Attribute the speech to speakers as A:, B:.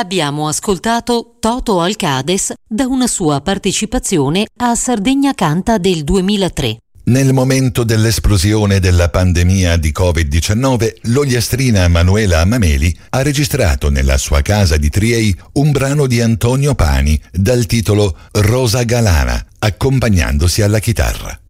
A: Abbiamo ascoltato Toto Alcades da una sua partecipazione a Sardegna Canta del 2003.
B: Nel momento dell'esplosione della pandemia di Covid-19, l'ogliastrina Manuela Mameli ha registrato nella sua casa di Triei un brano di Antonio Pani dal titolo Rosa Galana, accompagnandosi alla chitarra.